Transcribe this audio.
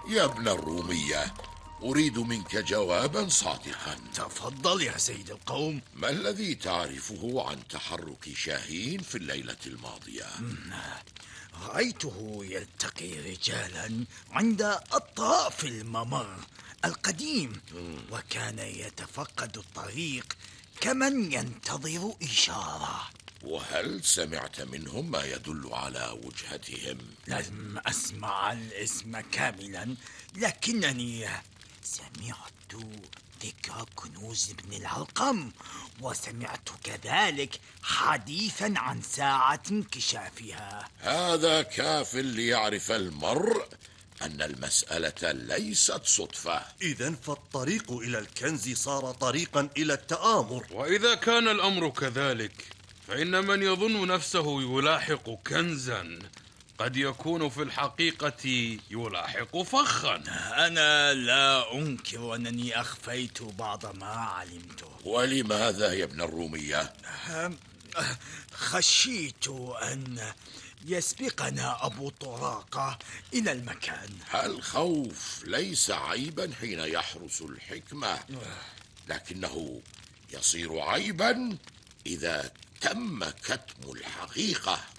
يا ابن الرومية، أريد منك جوابا صادقا. تفضل يا سيد القوم. ما الذي تعرفه عن تحرك شاهين في الليلة الماضية؟ رأيته يلتقي رجالا عند أطراف الممر القديم، وكان يتفقد الطريق كمن ينتظر إشارة. وهل سمعت منهم ما يدل على وجهتهم؟ لم أسمع الاسم كاملا، لكنني سمعت ذكر كنوز ابن العلقم، وسمعت كذلك حديثا عن ساعة انكشافها. هذا كاف ليعرف المرء أن المسألة ليست صدفة. إذن فالطريق إلى الكنز صار طريقا إلى التآمر. وإذا كان الأمر كذلك، فإن من يظن نفسه يلاحق كنزا قد يكون في الحقيقة يلاحق فخا. أنا لا أنكر أنني أخفيت بعض ما علمته. ولماذا يا ابن الرومية؟ خشيت أن يسبقنا أبو طراقة إلى المكان. الخوف ليس عيبا حين يحرس الحكمة، لكنه يصير عيبا إذا تم كتم الحقيقة.